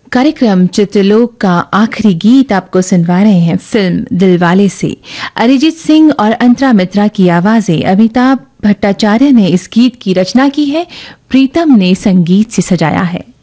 कार्यक्रम चित्रलोक का आखिरी गीत आपको सुनवा रहे हैं फिल्म दिलवाले से। अरिजीत सिंह और अंतरा मित्रा की आवाजें, अमिताभ भट्टाचार्य ने इस गीत की रचना की है, प्रीतम ने संगीत से सजाया है।